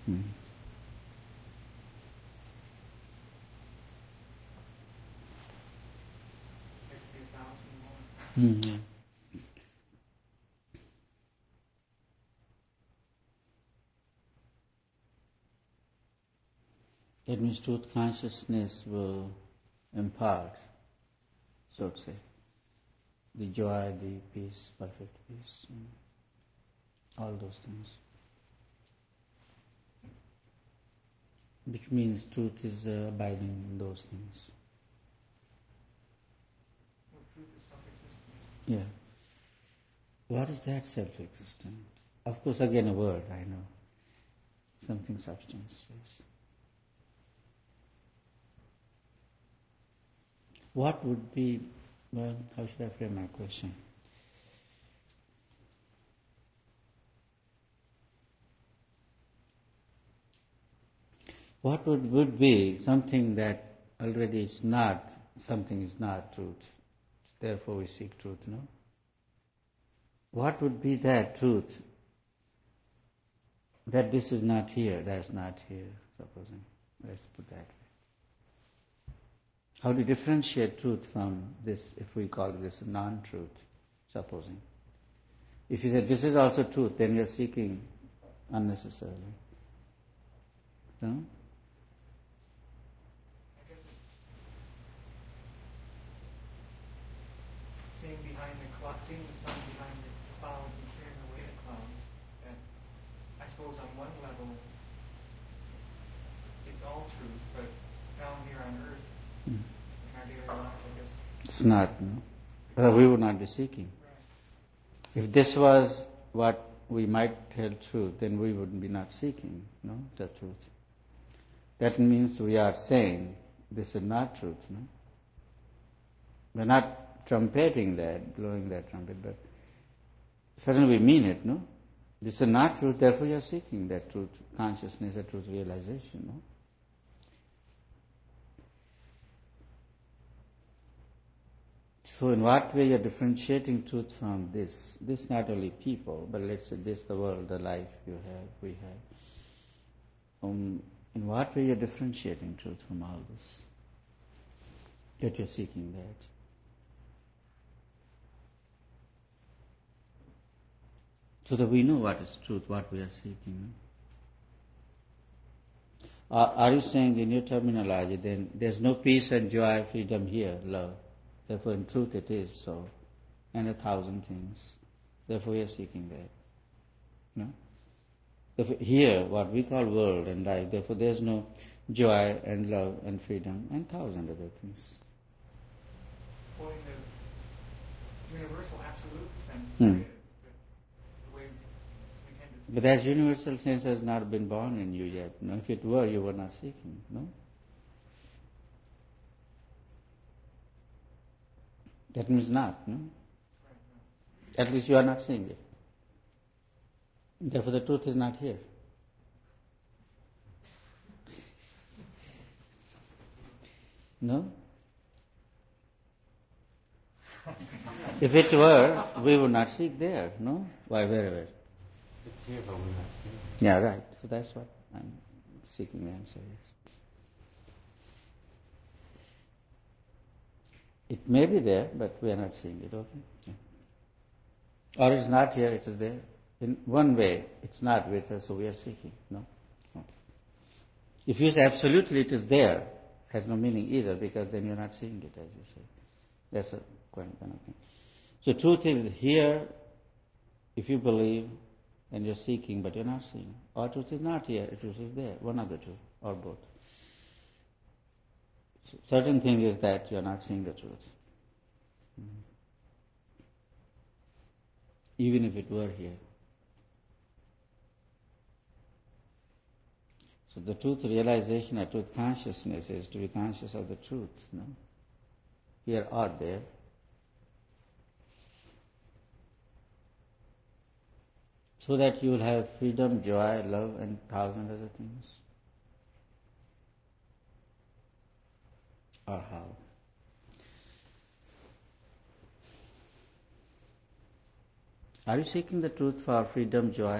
Hmm. There could be 1,000 more. Mm-hmm. That means truth consciousness will impart, so to say, the joy, the peace, perfect peace, all those things. Which means truth is abiding in those things. Well, truth is self-existent. Yeah. What is that self-existent? Of course, again a word, I know. Something substance, yes. What would be, well, how should I frame my question? What would be something that already is not, something is not truth. Therefore we seek truth, no? What would be that truth? That this is not here, that's not here, supposing. Let's put that way. How to differentiate truth from this, if we call this a non-truth, supposing. If you say this is also truth, then you're seeking unnecessarily. No? I guess it's seeing seeing the sun behind the clouds and hearing away the clouds. That I suppose on one level it's all truth, but down here on earth, in our daily lives, I guess. It's not, no? We would not be seeking. Right. If this was what we might tell truth, then we would be not seeking, no, the truth. That means we are saying this is not truth, no? We're not trumpeting that, blowing that trumpet, but certainly we mean it, no? This is not truth, therefore you are seeking that truth consciousness, that truth realization, no? So in what way you are differentiating truth from this? This not only people, but let's say this, the world, the life you have, we have. In what way you are differentiating truth from all this? That you are seeking that. So that we know what is truth, what we are seeking. Are you saying in your terminology then there's no peace and joy, freedom here, love? Therefore in truth it is so. And 1,000 things. Therefore we are seeking that. No? Therefore, here, what we call world and life, therefore there's no joy and love and freedom and 1,000 other things. Well, in the universal absolute sense, Hmm. there is, but the way we tend to see But that universal sense has not been born in you yet. No? If it were, you were not seeking. No? That means not. No? At least you are not seeing it. Therefore the truth is not here. No? If it were, we would not seek there, no? Why, wherever? It's here, but we're not seeing it. Yeah, right. So that's what I'm seeking the answer, yes. It may be there, but we are not seeing it, okay? Yeah. Or it's not here, it is there. In one way, it's not with us, so we are seeking, no? Okay. If you say absolutely it is there, has no meaning either, because then you're not seeing it, as you say. That's a kind of thing. So truth is here, if you believe, and you're seeking, but you're not seeing. Or truth is not here, truth is there, one of the two, or both. So certain thing is that you're not seeing the truth. Even if it were here. So the truth realization or truth consciousness is to be conscious of the truth, no? Here or there. So that you will have freedom, joy, love, and 1,000 other things. Or how? Are you seeking the truth for freedom, joy,